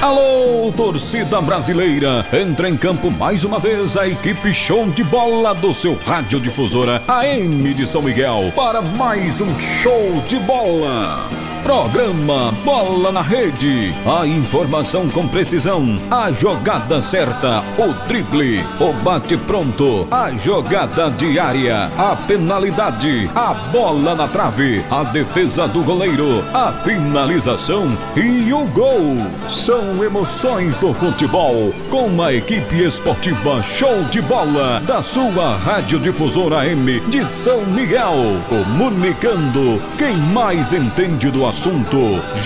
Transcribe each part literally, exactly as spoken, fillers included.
Alô, torcida brasileira! Entra em campo mais uma vez a equipe show de bola do seu radiodifusora A M de São Miguel para mais um show de bola. Programa Bola na Rede. A informação com precisão, a jogada certa, o drible, o bate pronto, a jogada diária, a penalidade, a bola na trave, a defesa do goleiro, a finalização e o gol. São emoções do futebol com a equipe esportiva Show de Bola da sua radiodifusora A M de São Miguel. Comunicando quem mais entende do assunto. Assunto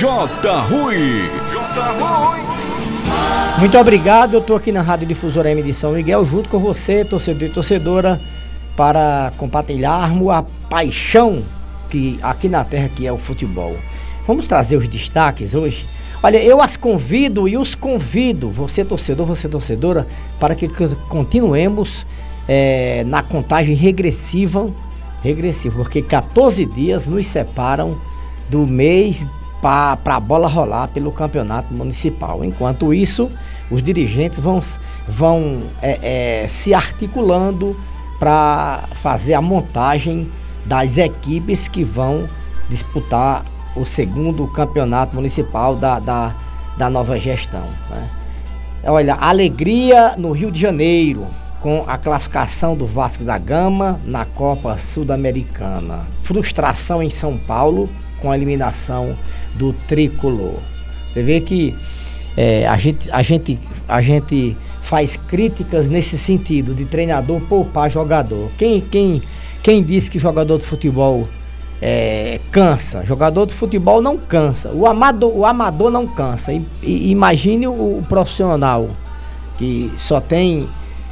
J. Rui. J. Rui. Muito obrigado, eu estou aqui na Rádio Difusora A M de São Miguel, junto com você, torcedor e torcedora, para compartilharmos a paixão que aqui na terra que é o futebol. Vamos trazer os destaques hoje. Olha, eu as convido e os convido, você torcedor, você torcedora, para que continuemos é, na contagem regressiva, regressiva, porque quatorze dias nos separam do mês para a bola rolar pelo campeonato municipal. Enquanto isso, os dirigentes vão, vão é, é, se articulando para fazer a montagem das equipes que vão disputar o segundo campeonato municipal da, da, da nova gestão, né? Olha, alegria no Rio de Janeiro com a classificação do Vasco da Gama na Copa Sul-Americana. Frustração em São Paulo com a eliminação do Tricolor. Você vê que é, a, gente, a, gente, a gente faz críticas nesse sentido de treinador poupar jogador. Quem, quem, quem disse que jogador de futebol é, cansa? Jogador de futebol não cansa. O amador, o amador não cansa. E, e, imagine o, o profissional que só tem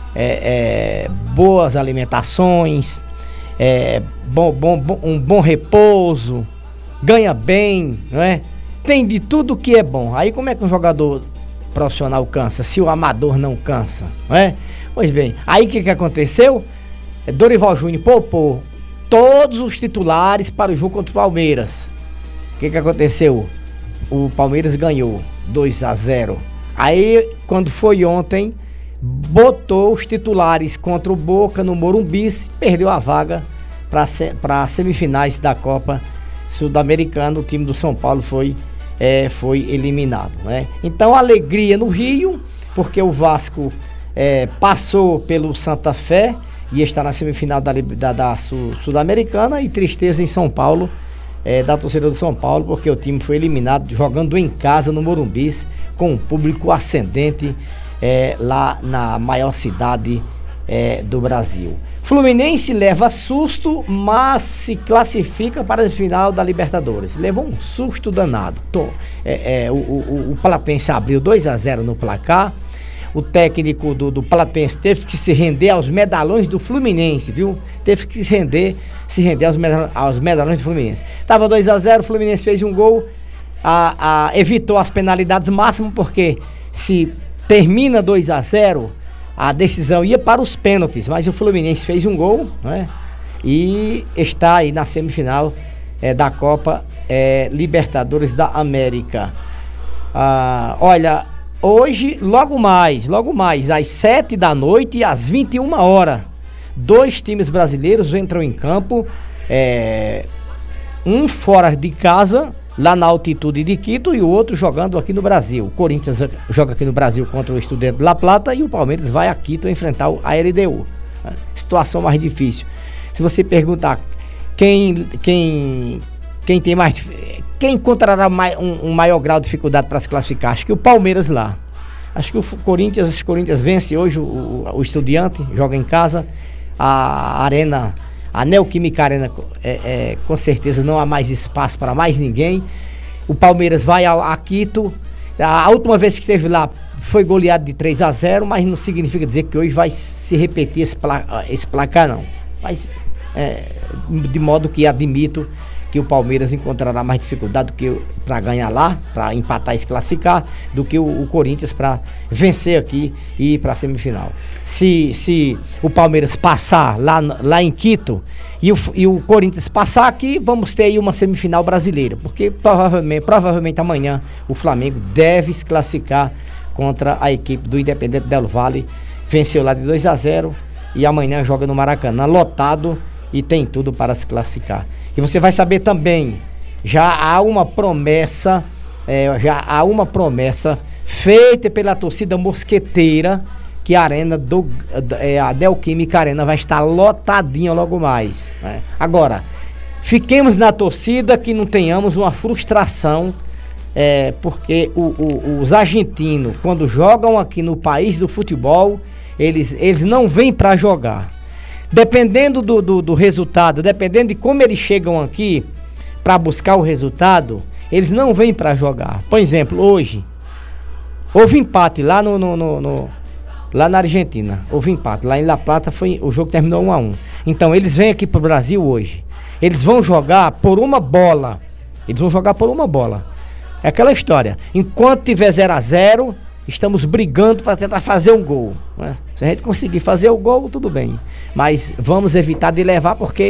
é, é, boas alimentações, é, bom, bom, bom, um bom repouso, ganha bem, não é? Tem de tudo que é bom. Aí como é que um jogador profissional cansa, se o amador não cansa, não é? Pois bem, aí o que que aconteceu? Dorival Júnior poupou todos os titulares para o jogo contra o Palmeiras. O que que aconteceu? O Palmeiras ganhou dois a zero. Aí, quando foi ontem, botou os titulares contra o Boca no Morumbi, perdeu a vaga para as semifinais da Copa Sul-Americana. O time do São Paulo foi, é, foi eliminado, né? Então, alegria no Rio, porque o Vasco é, passou pelo Santa Fé e está na semifinal da, da, da Sul-Americana, e tristeza em São Paulo, é, da torcida do São Paulo, porque o time foi eliminado jogando em casa no Morumbi, com um público ascendente é, lá na maior cidade é, do Brasil. Fluminense leva susto, mas se classifica para a final da Libertadores. Levou um susto danado. Tô, é, é, o, o, o Platense abriu dois a zero no placar. O técnico do, do Platense teve que se render aos medalhões do Fluminense, viu? Teve que se render, se render aos, medalhões, aos medalhões do Fluminense. Tava dois a zero, o Fluminense fez um gol, a, a, evitou as penalidades máximas, porque se termina dois a zero... a decisão ia para os pênaltis, mas o Fluminense fez um gol, né? E está aí na semifinal é, da Copa é, Libertadores da América. Ah, olha, hoje, logo mais, logo mais, às sete da noite e às vinte e uma horas, dois times brasileiros entram em campo, é, um fora de casa, lá na altitude de Quito, e o outro jogando aqui no Brasil. O Corinthians joga aqui no Brasil contra o Estudiantes de La Plata, e o Palmeiras vai a Quito enfrentar a L D U. Situação mais difícil. Se você perguntar quem, quem, quem tem mais, quem encontrará mais, um, um maior grau de dificuldade para se classificar, acho que o Palmeiras lá. Acho que o Corinthians, o Corinthians vence hoje o, o, o Estudiante, joga em casa. A Arena, a Neoquímica Arena, é, é, com certeza não há mais espaço para mais ninguém. O Palmeiras vai a, a Quito. A, a última vez que esteve lá foi goleado de três a zero, mas não significa dizer que hoje vai se repetir esse, pla, esse placar, não. Mas, é, de modo que admito que o Palmeiras encontrará mais dificuldade do que para ganhar lá, para empatar e se classificar, do que o, o Corinthians para vencer aqui e ir para a semifinal. Se, se o Palmeiras passar lá, lá em Quito e o, e o Corinthians passar aqui, vamos ter aí uma semifinal brasileira, porque provavelmente, provavelmente amanhã o Flamengo deve se classificar contra a equipe do Independente Del Valle. Venceu lá de dois a zero e amanhã joga no Maracanã, lotado, e tem tudo para se classificar. E você vai saber também, já há uma promessa, é, já há uma promessa feita pela torcida mosqueteira, que a arena do é, a Neoquímica Arena vai estar lotadinha logo mais, né? Agora, fiquemos na torcida, que não tenhamos uma frustração, é, porque o, o, os argentinos, quando jogam aqui no país do futebol, eles, eles não vêm para jogar. Dependendo do, do, do resultado, dependendo de como eles chegam aqui para buscar o resultado, eles não vêm para jogar. Por exemplo, hoje houve empate lá no, no, no, no lá na Argentina, houve empate lá em La Plata, foi, o jogo terminou um a um. Então eles vêm aqui para o Brasil hoje, eles vão jogar por uma bola, eles vão jogar por uma bola. É aquela história, enquanto tiver zero a zero, estamos brigando para tentar fazer um gol, né? Se a gente conseguir fazer o gol, tudo bem. Mas vamos evitar de levar, porque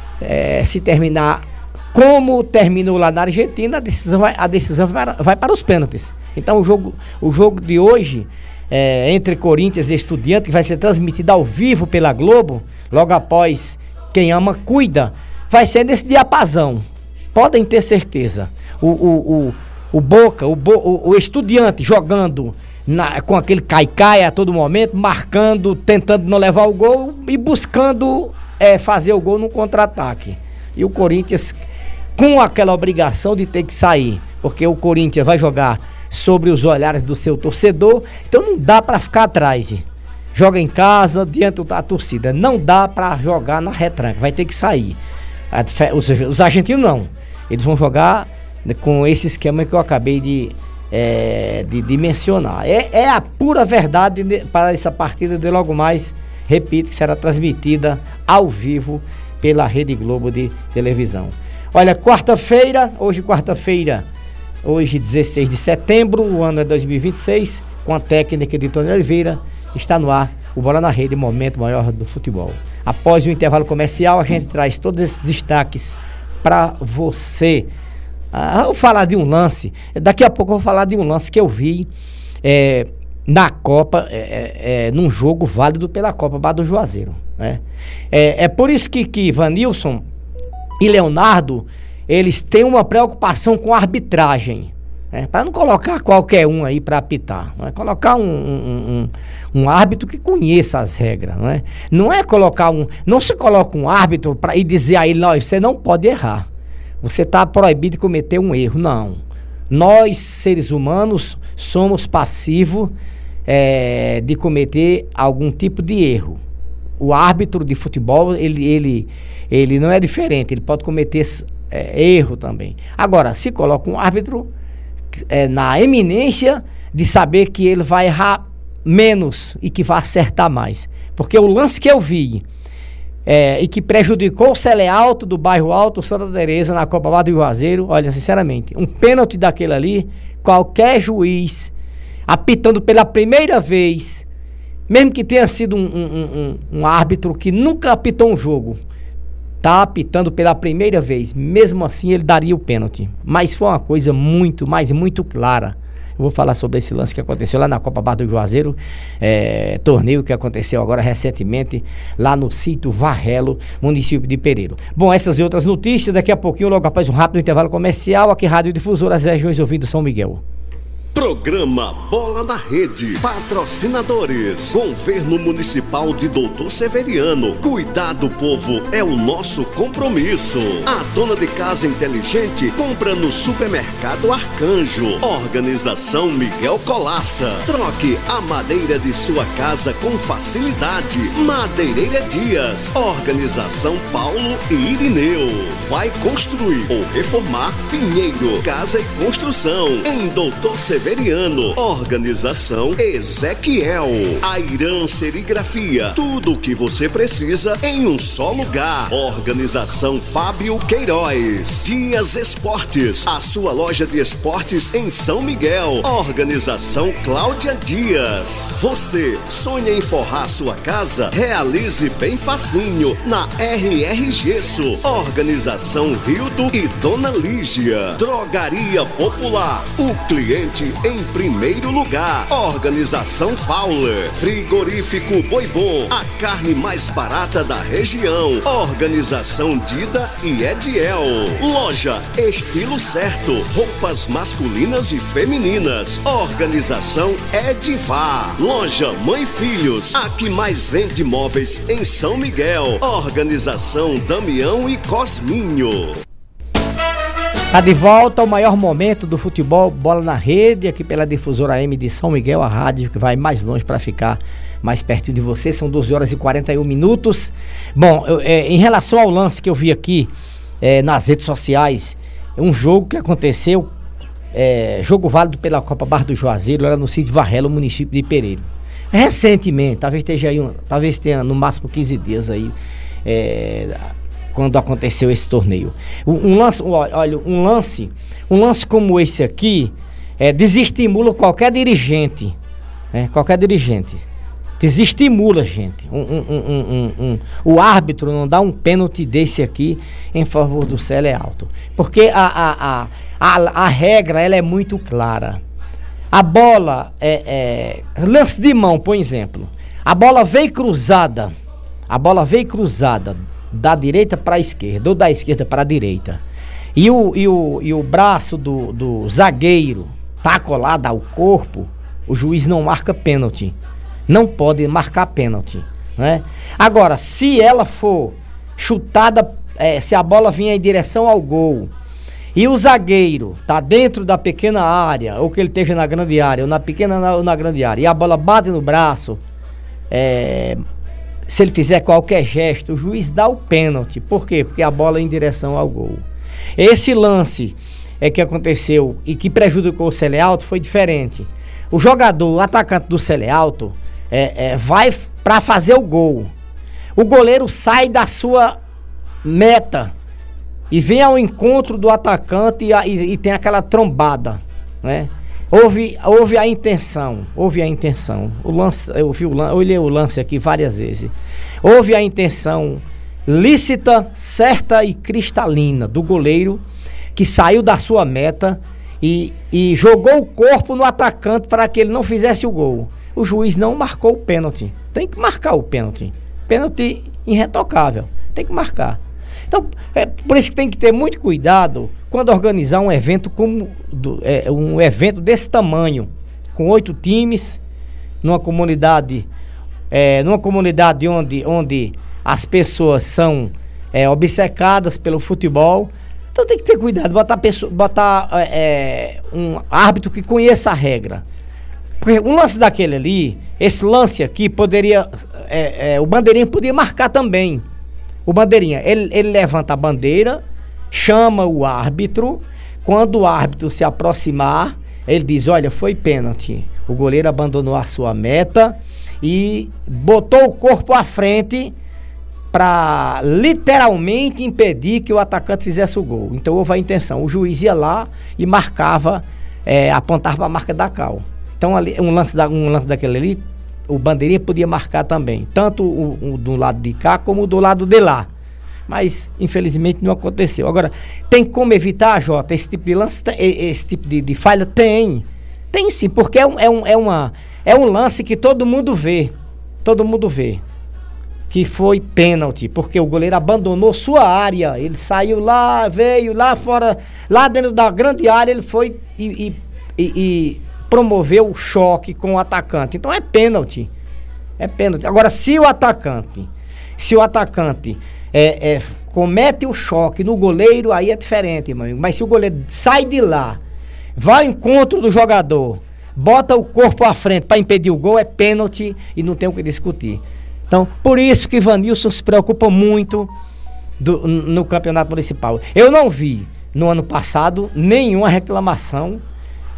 é, se terminar como terminou lá na Argentina, a decisão vai, a decisão vai, para, vai para os pênaltis. Então o jogo, o jogo de hoje, é, entre Corinthians e Estudiantes, que vai ser transmitido ao vivo pela Globo, logo após Quem Ama Cuida, vai ser nesse diapasão. Podem ter certeza. O, o, o, o Boca, o, o, o Estudiante jogando Na, com aquele cai-cai a todo momento, marcando, tentando não levar o gol e buscando é, fazer o gol no contra-ataque. E o Corinthians com aquela obrigação de ter que sair, porque o Corinthians vai jogar sobre os olhares do seu torcedor, então não dá para ficar atrás. Joga em casa, diante da torcida, não dá para jogar na retranca, vai ter que sair. Os, os argentinos não, eles vão jogar com esse esquema que eu acabei de É, de, de mencionar. É, é a pura verdade de, para essa partida de logo mais, repito, que será transmitida ao vivo pela Rede Globo de televisão. Olha, quarta-feira, hoje quarta-feira, hoje dezesseis de setembro, o ano é dois mil e vinte e seis, com a técnica de Tony Oliveira, está no ar o Bola na Rede, momento maior do futebol. Após o intervalo comercial, a gente traz todos esses destaques para você. Ah, vou falar de um lance, daqui a pouco eu vou falar de um lance que eu vi é, na Copa, é, é, num jogo válido pela Copa Barra do Juazeiro, né? É, é por isso que, que Vanilson e Leonardo, eles têm uma preocupação com a arbitragem, né? Para não colocar qualquer um aí para apitar, né? Colocar um, um, um, um árbitro que conheça as regras, né? Não é colocar um, não se coloca um árbitro para ir dizer a ele, não, você não pode errar. Você está proibido de cometer um erro. Não. Nós, seres humanos, somos passivos é, de cometer algum tipo de erro. O árbitro de futebol, ele, ele, ele não é diferente. Ele pode cometer é, erro também. Agora, se coloca um árbitro é, na eminência de saber que ele vai errar menos e que vai acertar mais. Porque o lance que eu vi... É, e que prejudicou o Célé Alto, do bairro Alto, Santa Teresa, na Copa Barra do Juazeiro, olha, sinceramente, um pênalti daquele ali, qualquer juiz, apitando pela primeira vez, mesmo que tenha sido um, um, um, um árbitro que nunca apitou um jogo, tá apitando pela primeira vez, mesmo assim ele daria o pênalti. Mas foi uma coisa muito, mas muito clara. Eu vou falar sobre esse lance que aconteceu lá na Copa Barra do Juazeiro, é, torneio que aconteceu agora recentemente lá no sítio Varrelo, município de Pereiro. Bom, essas e outras notícias, daqui a pouquinho, logo após um rápido intervalo comercial, aqui Rádio Difusora, as regiões ouvindo São Miguel. Programa Bola na Rede. Patrocinadores: Governo Municipal de Doutor Severiano. Cuidar do povo é o nosso compromisso. A dona de casa inteligente compra no Supermercado Arcanjo. Organização Miguel Colaça. Troque a madeira de sua casa com facilidade. Madeireira Dias. Organização Paulo e Irineu. Vai construir ou reformar? Pinheiro Casa e Construção. Em Doutor Severiano Severiano. Organização Ezequiel. Airan Serigrafia. Tudo o que você precisa em um só lugar. Organização Fábio Queiroz. Dias Esportes. A sua loja de esportes em São Miguel. Organização Cláudia Dias. Você sonha em forrar sua casa? Realize bem facinho na R R Gesso. Organização Rildo e Dona Lígia. Drogaria Popular. O cliente em primeiro lugar. Organização Fowler. Frigorífico Boi Bom. A carne mais barata da região. Organização Dida e Ediel. Loja Estilo Certo. Roupas masculinas e femininas. Organização Edivar. Loja Mãe Filhos. A que mais vende móveis em São Miguel. Organização Damião e Cosminho. Tá de volta o maior momento do futebol, bola na rede, aqui pela Difusora A M de São Miguel, a rádio que vai mais longe para ficar mais perto de você. São doze horas e quarenta e um minutos. Bom, eu, é, em relação ao lance que eu vi aqui é, nas redes sociais, um jogo que aconteceu, é, jogo válido pela Copa Barra do Juazeiro, era no sítio Varrelo, município de Pereira. Recentemente, talvez esteja aí, um, talvez tenha no máximo quinze dias aí, é, quando aconteceu esse torneio. Um, um lance, olha, um lance, um lance como esse aqui, é, desestimula qualquer dirigente, né? Qualquer dirigente. Desestimula, gente. Um, um, um, um, um, o árbitro não dá um pênalti desse aqui em favor do Célio Alto. Porque a, a, a, a, a regra, ela é muito clara. A bola, é, é, lance de mão, por exemplo. A bola veio cruzada, a bola veio cruzada da direita para a esquerda, ou da esquerda para a direita. E o, e o, e o braço do, do zagueiro tá colado ao corpo, o juiz não marca pênalti. Não pode marcar pênalti, né? Agora, se ela for chutada, é, se a bola vier em direção ao gol, e o zagueiro tá dentro da pequena área, ou que ele esteja na grande área, ou na pequena ou na grande área, e a bola bate no braço, é, se ele fizer qualquer gesto, o juiz dá o pênalti. Por quê? Porque a bola é em direção ao gol. Esse lance é que aconteceu e que prejudicou o Célio Alto foi diferente. O jogador, o atacante do Célio Alto, é, é, vai para fazer o gol. O goleiro sai da sua meta e vem ao encontro do atacante e, e, e tem aquela trombada, né? Houve, houve a intenção, houve a intenção. O lance, eu vi o lance, eu olhei o lance aqui várias vezes. Houve a intenção lícita, certa e cristalina do goleiro que saiu da sua meta e, e jogou o corpo no atacante para que ele não fizesse o gol. O juiz não marcou o pênalti. Tem que marcar o pênalti. Pênalti irretocável. Tem que marcar. Então, é por isso que tem que ter muito cuidado quando organizar um evento como do, é, um evento desse tamanho, com oito times, numa comunidade, é, numa comunidade onde, onde as pessoas são é, obcecadas pelo futebol. Então tem que ter cuidado, botar, pessoa, botar é, um árbitro que conheça a regra. Porque um lance daquele ali, esse lance aqui poderia, é, é, o bandeirinha podia marcar também. O bandeirinha, ele, ele levanta a bandeira, chama o árbitro, quando o árbitro se aproximar, ele diz, olha, foi pênalti, o goleiro abandonou a sua meta e botou o corpo à frente para literalmente impedir que o atacante fizesse o gol. Então houve a intenção, o juiz ia lá e marcava, é, apontava para a marca da cal. Então ali, um, lance da, um lance daquele ali, o bandeirinha podia marcar também, tanto o, o do lado de cá como do lado de lá. Mas, infelizmente, não aconteceu. Agora, tem como evitar, Jota, esse tipo de lance, esse tipo de, de falha? Tem. Tem sim, porque é um, é, um, é, uma, é um lance que todo mundo vê. Todo mundo vê. Que foi pênalti, porque o goleiro abandonou sua área. Ele saiu lá, veio lá fora, lá dentro da grande área, ele foi e, e, e, e promoveu o choque com o atacante. Então é pênalti. É pênalti. Agora, se o atacante, se o atacante é, é, comete o choque no goleiro, aí é diferente, irmão. Mas se o goleiro sai de lá, vai ao encontro do jogador, bota o corpo à frente para impedir o gol, é pênalti e não tem o que discutir. Então, por isso que Vanilson se preocupa muito do, no campeonato municipal. Eu não vi no ano passado nenhuma reclamação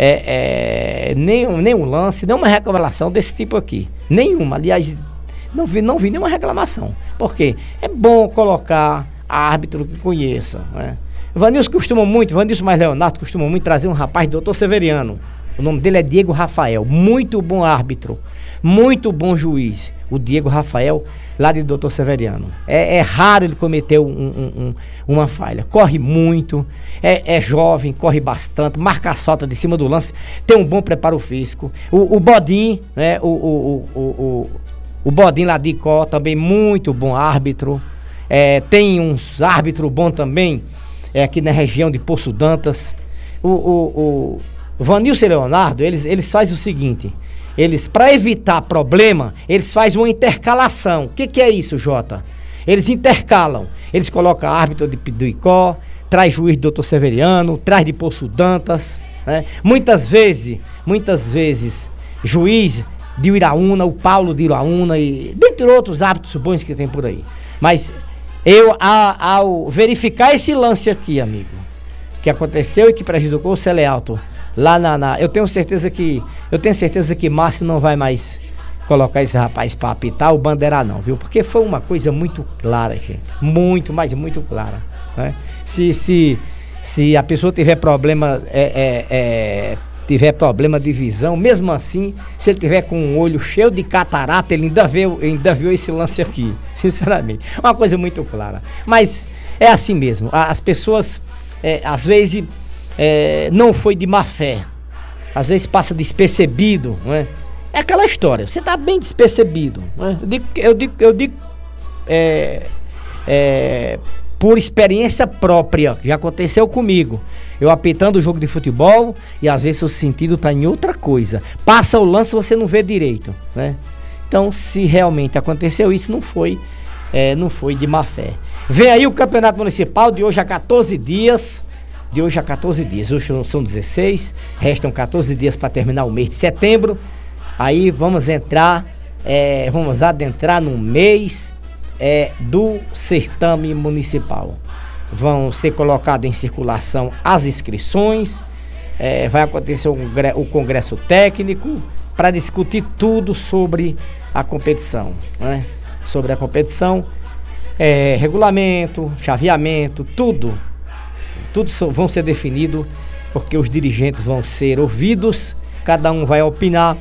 é, é, nenhum, nenhum lance, nenhuma reclamação desse tipo aqui. Nenhuma, aliás, não vi, não vi nenhuma reclamação. Por quê? É bom colocar árbitro que conheça, né? Vanilson costuma muito, Vanilson mais Leonardo costuma muito trazer um rapaz, doutor Severiano. O nome dele é Diego Rafael, muito bom árbitro, muito bom juiz. O Diego Rafael, lá de doutor Severiano. É, é raro ele cometer um, um, um, uma falha. Corre muito, é, é jovem, corre bastante, marca as faltas de cima do lance, tem um bom preparo físico. O, o Bodim, né, o, o, o, o, o Bodim lá de Icó, também muito bom árbitro. É, tem uns árbitros bons também, é, aqui na região de Poço Dantas. O, o, o Vanilson e Leonardo, eles, eles fazem o seguinte, eles, para evitar problema, eles fazem uma intercalação. O que, que é isso, Jota? Eles intercalam, eles colocam árbitro de, do Icó, traz juiz de doutor Severiano, traz de Poço Dantas, né? Muitas vezes, muitas vezes, juiz de Iraúna, o Paulo de Iraúna, e dentre outros árbitros bons que tem por aí. Mas eu, a, ao verificar esse lance aqui, amigo, que aconteceu e que prejudicou o Celealto, lá na, na... Eu tenho certeza que... Eu tenho certeza que Márcio não vai mais colocar esse rapaz para apitar o Bandeira não, viu? Porque foi uma coisa muito clara, gente. Muito, mas muito clara, né? Se, se, se a pessoa tiver problema... É, é, é, tiver problema de visão, mesmo assim, se ele tiver com um olho cheio de catarata, ele ainda viu, ainda viu esse lance aqui, sinceramente. Uma coisa muito clara. Mas é assim mesmo. As pessoas, é, às vezes, é, não foi de má fé. Às vezes passa despercebido, não é? É aquela história, você está bem despercebido, não é? Eu digo, eu digo, eu digo é, é, por experiência própria, já aconteceu comigo. Eu apitando o jogo de futebol e às vezes o sentido está em outra coisa. Passa o lance, você não vê direito, né? Então, se realmente aconteceu isso, não foi, é, não foi de má fé. Vem aí o Campeonato Municipal de hoje a quatorze dias. De hoje a quatorze dias. Hoje são dezesseis, restam quatorze dias para terminar o mês de setembro. Aí vamos entrar, é, vamos adentrar no mês é, do certame municipal. Vão ser colocadas em circulação as inscrições, é, vai acontecer o, o congresso técnico para discutir tudo sobre a competição, né? Sobre a competição, é, regulamento, chaveamento, tudo, tudo so, vão ser definidos, porque os dirigentes vão ser ouvidos, cada um vai opinar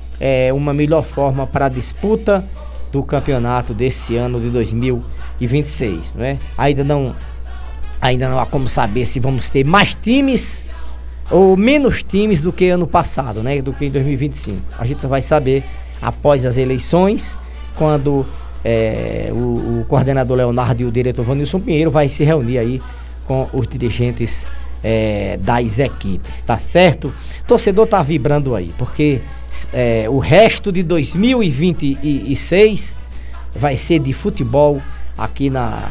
é, uma melhor forma para a disputa do campeonato desse ano de dois mil e vinte e seis, né? Ainda não Ainda não há como saber se vamos ter mais times ou menos times do que ano passado, né? Do que em dois mil e vinte e cinco. A gente vai saber após as eleições, quando é, o, o coordenador Leonardo e o diretor Vanilson Pinheiro vai se reunir aí com os dirigentes é, das equipes, tá certo? O torcedor tá vibrando aí, porque é, o resto de dois mil e vinte e seis vai ser de futebol aqui na...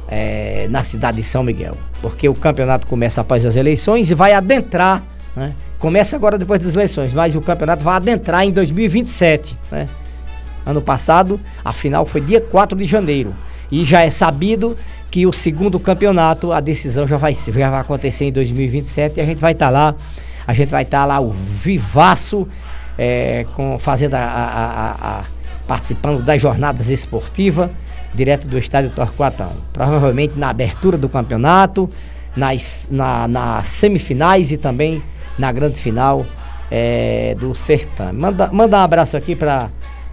É, na cidade de São Miguel, porque o campeonato começa após as eleições e vai adentrar, né? Começa agora depois das eleições, mas o campeonato vai adentrar em dois mil e vinte e sete, né? Ano passado, a final foi dia quatro de janeiro, e já é sabido que o segundo campeonato, a decisão já vai, já vai acontecer em dois mil e vinte e sete, e a gente vai estar tá lá, a gente vai estar tá lá o vivaço, é, com, fazendo a, a, a, a, participando das jornadas esportivas, direto do estádio Torquatão. Provavelmente na abertura do campeonato, nas, na, nas semifinais e também na grande final é, do certame. Manda, manda um abraço aqui para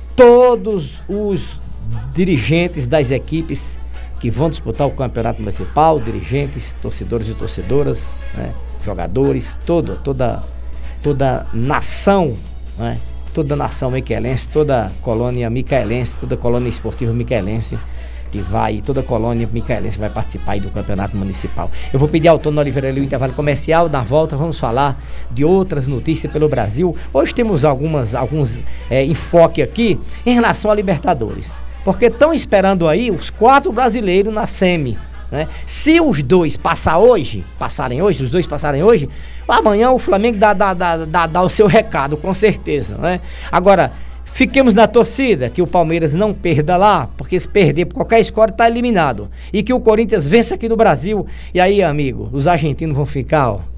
todos os dirigentes das equipes que vão disputar o campeonato municipal, dirigentes, torcedores e torcedoras, né, jogadores, toda, toda, toda nação, né? Toda a nação miquelense, toda a colônia miquelense, toda a colônia esportiva miquelense que vai, toda a colônia miquelense vai participar aí do campeonato municipal. Eu vou pedir ao Antônio Oliveira ali o intervalo comercial, na volta vamos falar de outras notícias pelo Brasil. Hoje temos algumas, alguns é, enfoque aqui em relação a Libertadores, porque estão esperando aí os quatro brasileiros na semi, né? Se os dois passar hoje, passarem hoje, os dois passarem hoje, amanhã o Flamengo dá, dá, dá, dá, dá o seu recado, com certeza, né? Agora, fiquemos na torcida que o Palmeiras não perda lá, porque se perder por qualquer score está eliminado, e que o Corinthians vença aqui no Brasil, e aí, amigo, os argentinos vão ficar, ó,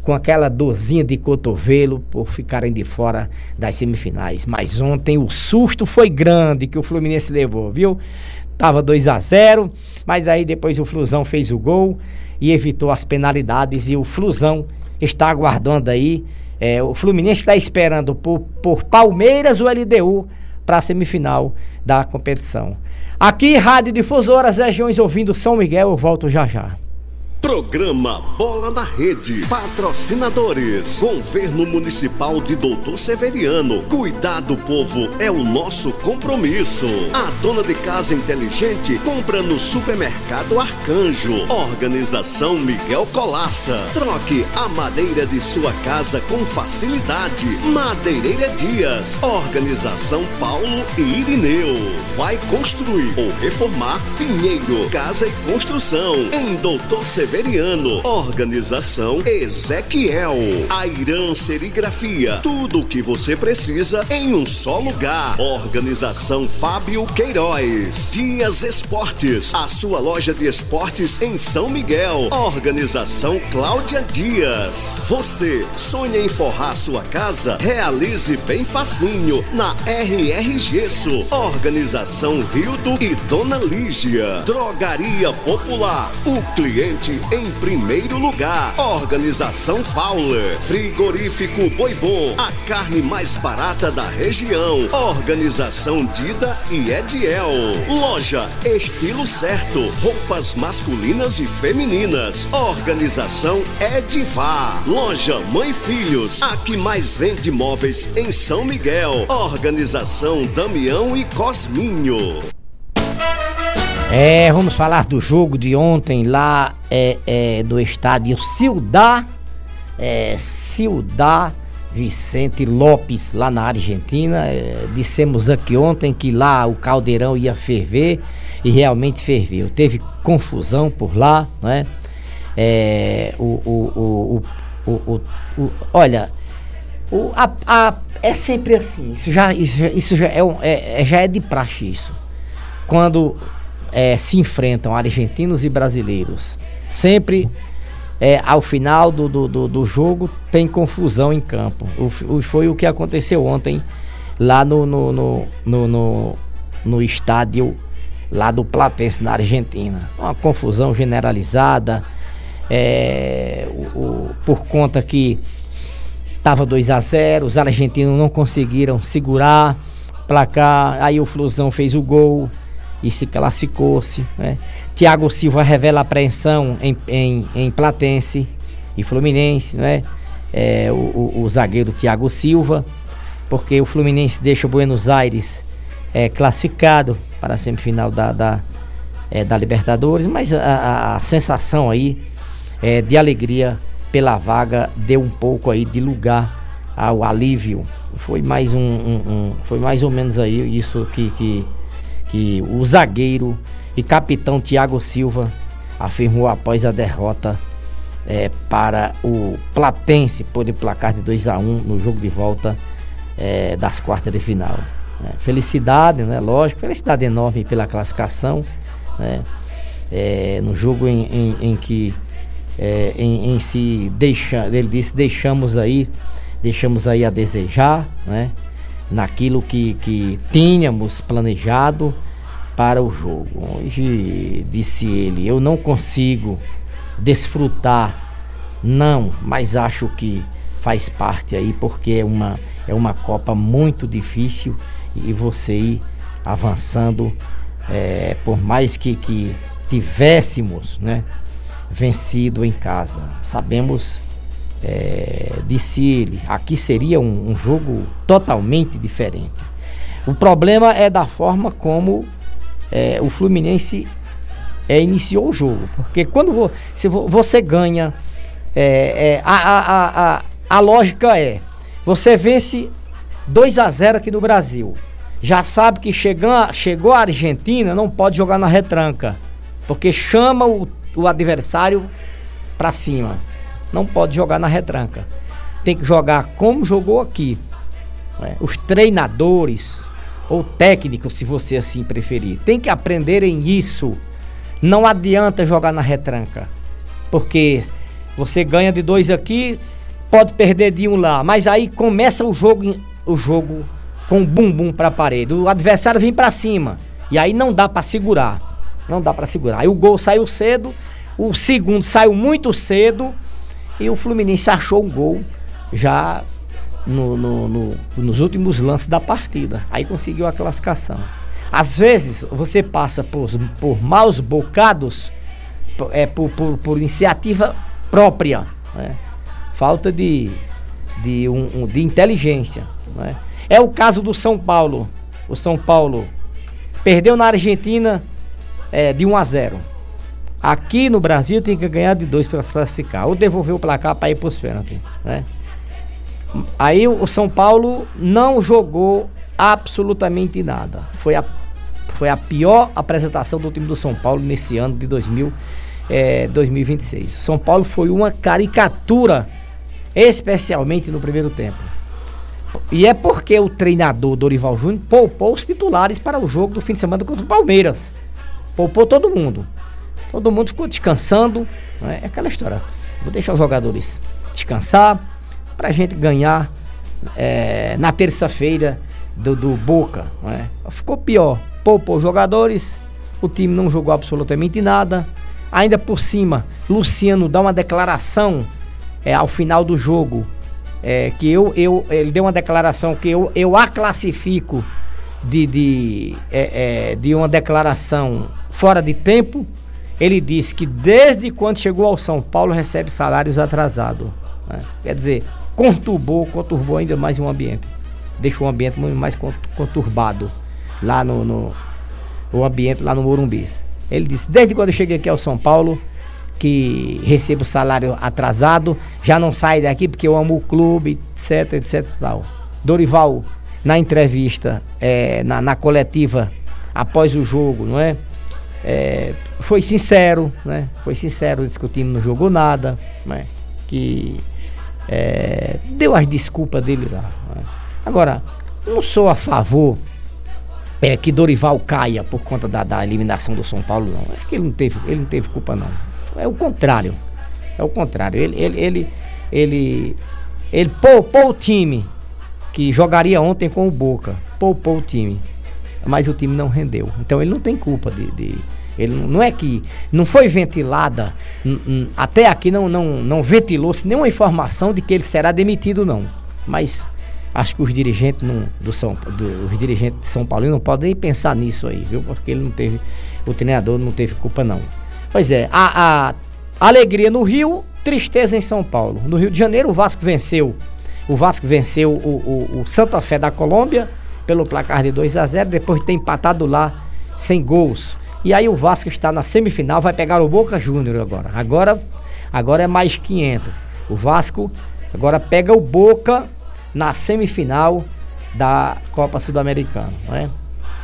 com aquela dorzinha de cotovelo por ficarem de fora das semifinais. Mas ontem o susto foi grande que o Fluminense levou, viu? Tava dois a zero, mas aí depois o Flusão fez o gol e evitou as penalidades, e o Flusão está aguardando aí, é, o Fluminense está esperando por, por Palmeiras ou L D U para a semifinal da competição. Aqui, Rádio Difusora, Zé Jones ouvindo São Miguel, eu volto já já. Programa Bola na Rede. Patrocinadores: Governo Municipal de Doutor Severiano. Cuidar do povo é o nosso compromisso. A dona de casa inteligente compra no Supermercado Arcanjo. Organização Miguel Colaça. Troque a madeira de sua casa com facilidade. Madeireira Dias. Organização Paulo e Irineu. Vai construir ou reformar? Pinheiro Casa e Construção. Em Doutor Severiano. Veriano, Organização Ezequiel, Airan Serigrafia, tudo o que você precisa em um só lugar. Organização Fábio Queiroz, Dias Esportes, a sua loja de esportes em São Miguel. Organização Cláudia Dias. Você sonha em forrar sua casa? Realize bem facinho na R R Gesso. Organização Rildo e Dona Lígia. Drogaria Popular, o cliente em primeiro lugar. Organização Fowler, Frigorífico Boi Bom, a carne mais barata da região. Organização Dida e Ediel. Loja Estilo Certo, roupas masculinas e femininas. Organização Edivar. Loja Mãe Filhos, a que mais vende móveis em São Miguel. Organização Damião e Cosminho. É, vamos falar do jogo de ontem lá é, é, do estádio Ciudad, é, Ciudad Vicente Lopes, lá na Argentina. É, dissemos aqui ontem que lá o caldeirão ia ferver, e realmente ferveu. Teve confusão por lá, né? É, o, o, o, o, o, o, olha, o, a, a, é sempre assim, isso já, isso, isso já, é, é, já é de praxe isso. Quando É, se enfrentam argentinos e brasileiros, sempre é, ao final do, do, do, do jogo tem confusão em campo. O, o, foi o que aconteceu ontem lá no, no, no, no, no, no estádio lá do Platense, na Argentina. Uma confusão generalizada, é, o, o, por conta que estava dois a zero, os argentinos não conseguiram segurar o placar, aí o Flusão fez o gol e se classificou-se, né? Thiago Silva revela apreensão em, em, em Platense e Fluminense, né? É, o, o, o zagueiro Thiago Silva, porque o Fluminense deixa o Buenos Aires é, classificado para a semifinal da, da, é, da Libertadores, mas a, a, a sensação aí é, de alegria pela vaga deu um pouco aí de lugar ao alívio. Foi mais um, um, um foi mais ou menos aí isso que, que que o zagueiro e capitão Thiago Silva afirmou após a derrota é, para o Platense por placar de dois a um no jogo de volta é, das quartas de final. É, felicidade, né? Lógico, felicidade enorme pela classificação, né? É, no jogo em, em, em que é, em, em se deixa, ele disse, deixamos aí, deixamos aí a desejar, né? Naquilo que, que tínhamos planejado para o jogo. Hoje, disse ele, eu não consigo desfrutar, não, mas acho que faz parte aí, porque é uma, é uma Copa muito difícil e você ir avançando, é, por mais que, que tivéssemos, né, vencido em casa. Sabemos, é, disse ele, aqui seria um, um jogo totalmente diferente. O problema é da forma como é, o Fluminense é, iniciou o jogo, porque quando vo, se vo, você ganha, é, é, a, a, a, a lógica é, você vence dois a zero aqui no Brasil, já sabe que chegou, chegou a Argentina, não pode jogar na retranca, porque chama o, o adversário para cima. Não pode jogar na retranca. Tem que jogar como jogou aqui, né? Os treinadores ou técnicos, se você assim preferir, tem que aprenderem isso. Não adianta jogar na retranca, porque Você ganha de dois aqui, pode perder de um lá, mas aí começa o jogo, o jogo com bumbum pra parede. O adversário vem pra cima e aí não dá pra segurar. Não dá pra segurar. Aí o gol saiu cedo, o segundo saiu muito cedo e o Fluminense achou um gol já no, no, no, nos últimos lances da partida. Aí conseguiu a classificação. Às vezes você passa por, por maus bocados, é, por, por, por iniciativa própria, né? Falta de, de, um, um, de inteligência, né? É o caso do São Paulo. O São Paulo perdeu na Argentina é, de um a zero. Aqui no Brasil tem que ganhar de dois para se classificar, ou devolver o placar para ir para os pênaltis, né? Aí o São Paulo não jogou absolutamente nada. Foi a, foi a pior apresentação do time do São Paulo nesse ano de dois mil, é, dois mil e vinte e seis. O São Paulo foi uma caricatura, especialmente no primeiro tempo. E é porque o treinador Dorival Júnior poupou os titulares para o jogo do fim de semana contra o Palmeiras. Poupou todo mundo. Todo mundo ficou descansando, né? É aquela história. Vou deixar os jogadores descansar pra gente ganhar é, na terça-feira do, do Boca, né? Ficou pior. Poupou os jogadores, o time não jogou absolutamente nada. Ainda por cima, Luciano dá uma declaração é, ao final do jogo. É, que eu, eu, ele deu uma declaração que eu, eu a classifico de, de, é, é, de uma declaração fora de tempo. Ele disse que desde quando chegou ao São Paulo recebe salários atrasados, né? Quer dizer, conturbou, conturbou ainda mais o ambiente. Deixou o ambiente muito mais conturbado lá no, no o ambiente lá no Morumbi. Ele disse, desde quando eu cheguei aqui ao São Paulo, que recebo salário atrasado, já não saio daqui porque eu amo o clube, etc, etc e tal. Dorival, na entrevista, é, na, na coletiva, após o jogo, não é? É, foi sincero, né? Foi sincero, disse que o time não jogou nada, né? Que é, deu as desculpas dele lá, né? Agora, não sou a favor é, que Dorival caia por conta da, da eliminação do São Paulo, não. Acho que ele não teve, ele não teve culpa, não. É o contrário. É o contrário. Ele, ele, ele, ele, ele poupou o time que jogaria ontem com o Boca. Poupou o time. Mas o time não rendeu. Então ele não tem culpa de. de ele não, não é que. Não foi ventilada. N, n, até aqui não, não, não ventilou-se nenhuma informação de que ele será demitido, não. Mas acho que os dirigentes, não, do São, do, os dirigentes de São Paulo não podem nem pensar nisso aí, viu? Porque ele não teve. O treinador não teve culpa, não. Pois é, a, a alegria no Rio, tristeza em São Paulo. No Rio de Janeiro, o Vasco venceu. O Vasco venceu o, o, o Santa Fé da Colômbia pelo placar de dois a zero, depois de ter empatado lá sem gols. E aí o Vasco está na semifinal, vai pegar o Boca Júnior agora. Agora, agora é mais quinhentos. O Vasco agora pega o Boca na semifinal da Copa Sul-Americana, não é?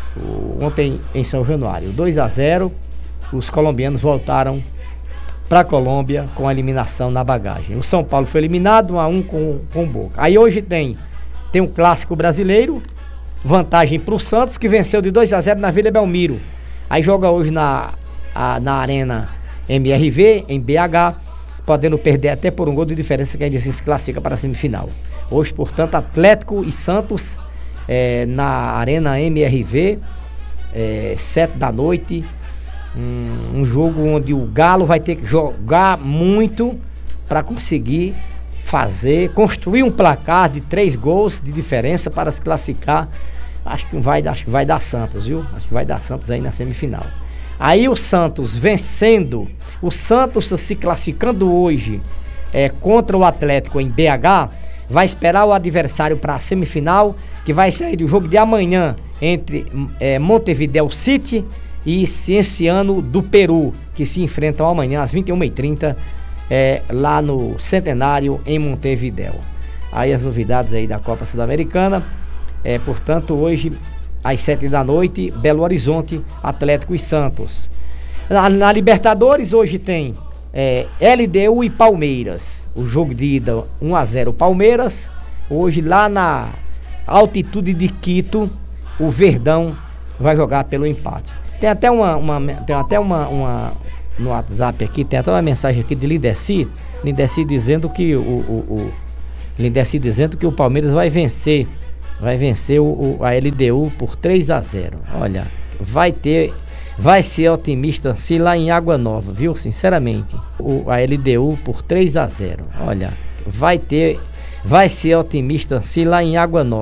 O, ontem em São Januário, dois a zero. Os colombianos voltaram para a Colômbia com a eliminação na bagagem. O São Paulo foi eliminado um a um com, com o Boca. Aí hoje tem, tem um clássico brasileiro, vantagem para o Santos, que venceu de dois a zero na Vila Belmiro. Aí joga hoje na, a, na Arena M R V, em B H, podendo perder até por um gol de diferença, que ainda assim se classifica para a semifinal. Hoje, portanto, Atlético e Santos é, na Arena M R V, é, sete da noite. Um, um jogo onde o Galo vai ter que jogar muito para conseguir fazer, construir um placar de três gols de diferença para se classificar. Acho que vai, acho que vai dar Santos, viu? Acho que vai dar Santos aí na semifinal. Aí o Santos vencendo, o Santos se classificando hoje é, contra o Atlético em B H, vai esperar o adversário para a semifinal, que vai sair do jogo de amanhã entre é, Montevideo City e Cienciano do Peru, que se enfrentam amanhã às vinte e uma e trinta é, lá no Centenário em Montevideo. Aí as novidades aí da Copa Sul-Americana, é, portanto hoje às sete da noite, Belo Horizonte, Atlético e Santos. Na, na Libertadores hoje tem é, L D U e Palmeiras, o jogo de ida um a zero Palmeiras. Hoje lá na altitude de Quito, o Verdão vai jogar pelo empate. Tem até uma, uma, tem até uma, uma no WhatsApp aqui, tem até uma mensagem aqui de Lideci, Lindeci dizendo que o, o, o Lindeci dizendo que o Palmeiras vai vencer, vai vencer o, o, a L D U por três a zero. Olha, vai ter, vai ser otimista se lá em Água Nova, viu? Sinceramente, o, a L D U por três a zero. Olha, vai ter, vai ser otimista se lá em Água Nova.